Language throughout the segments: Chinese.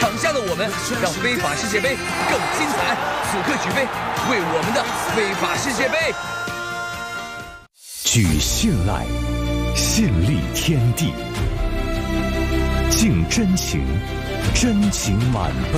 场下的我们让非法世界杯更精彩。此刻举杯，为我们的非法世界杯。 举信赖，信立天地。敬真情，真情满杯。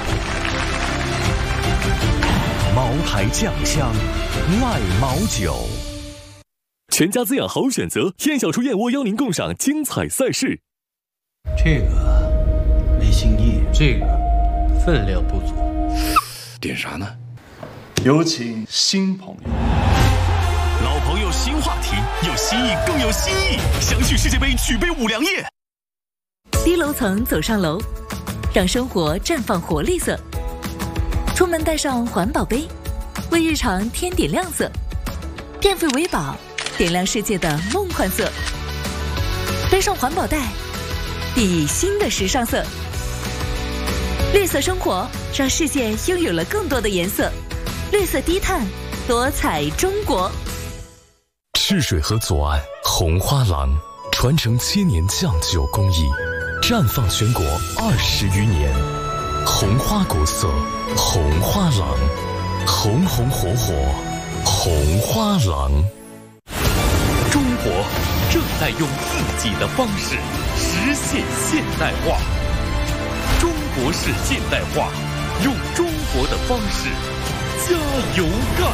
茅台酱香，赖茅酒。 全家滋养好选择，燕小厨燕窝邀您共赏精彩赛事。 这个没新意，这个分量不足。 点啥呢？有请新朋友。 老朋友新话题，有新意更有新意。相续世界杯举杯五粮液。 低楼层走上楼，让生活绽放活力色。出门带上环保杯，为日常添点亮色。电费为宝，点亮世界的梦幻色。背上环保袋，熠熠新的时尚色。绿色生活，让世界拥有了更多的颜色。绿色低碳，多彩中国。 赤水河左岸红花廊，传承7年酱酒工艺，绽放全国20余年。红花国色，红花廊，红红火火，红花廊。 中国正在用自己的方式实现现代化。中国式现代化，用中国的方式加油干！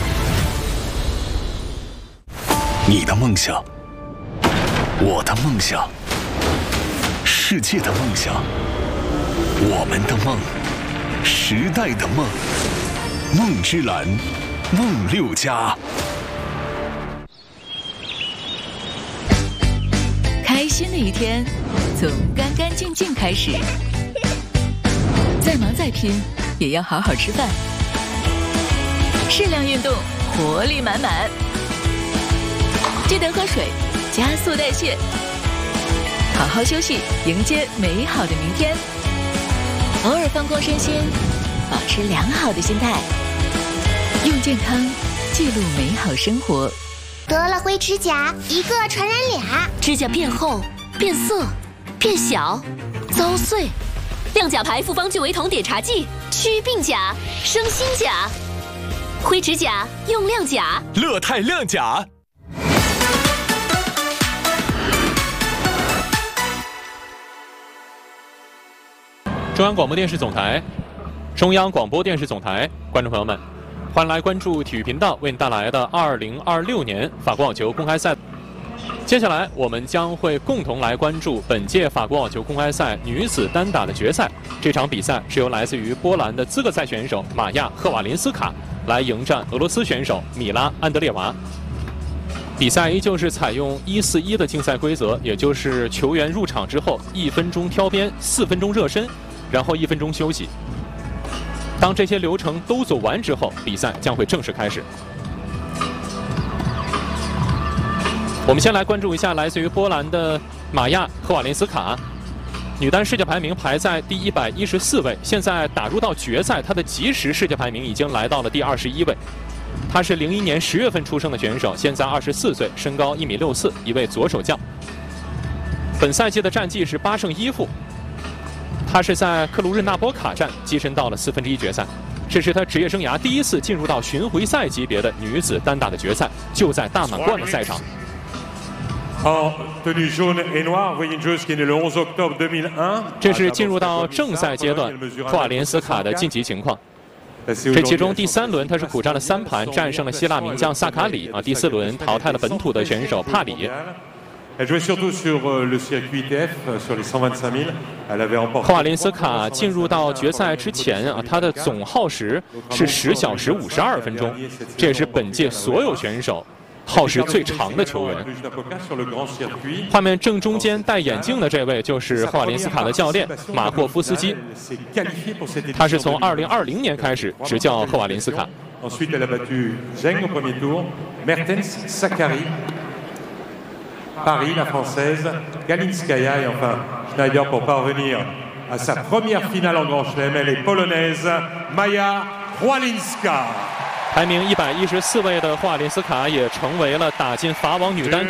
你的梦想，我的梦想，世界的梦想，我们的梦，时代的梦，梦之蓝，梦6家。 开心的一天，从干干净净开始。再忙再拼，也要好好吃饭。适量运动，活力满满。记得喝水，加速代谢。好好休息，迎接美好的明天。偶尔放空身心，保持良好的心态。用健康记录美好生活。 得了灰指甲，一个传染俩。 指甲变厚、变色、变小、遭碎。亮甲牌复方聚维酮碘茶剂，祛病甲、生新甲。灰指甲用亮甲， 乐泰亮甲。 中央广播电视总台，中央广播电视总台，观众朋友们，欢迎来关注体育频道为您带来的2026年法国网球公开赛。接下来我们将会共同来关注本届法国网球公开赛女子单打的决赛。这场比赛是由来自于波兰的资格赛选手玛亚·赫瓦林斯卡来迎战俄罗斯选手米拉·安德烈娃。比赛依旧是采用1-4-1的竞赛规则，也就是球员入场之后1分钟挑边，4分钟热身，然后1分钟休息。当这些流程都走完之后，比赛将会正式开始。我们先来关注一下来自于波兰的玛亚·赫瓦林斯卡，女单世界排名排在第114位，现在打入到决赛，她的即时世界排名已经来到了第21位。她是01年10月份出生的选手，现在24岁，身高1.64米，一位左手将。本赛季的战绩是8胜1负。她是在克鲁日纳波卡站跻身到了1/4决赛，这是她职业生涯第一次进入到巡回赛级别的女子单打的决赛，就在大满贯的赛场。这是进入到正赛阶段赫瓦林斯卡的晋级情况。这其中第3轮他是苦战了3盘，战胜了希腊名将萨卡里第4轮淘汰了本土的选手帕里。赫瓦林斯卡进入到决赛之前他的总耗时是10小时52分钟，这也是本届所有选手耗时最长的球员。画面正中间戴眼镜的这位就是赫瓦林斯卡的教练马霍夫斯基，他是从2020年开始执教赫瓦林斯卡。 Paris, la française, Galinskaya et enfin Schneider pour parvenir à sa première finale en Grand Chelem. Elle est polonaise, Maja Chwalinska. 排名114位的赫瓦林斯卡也成为了打进法网女单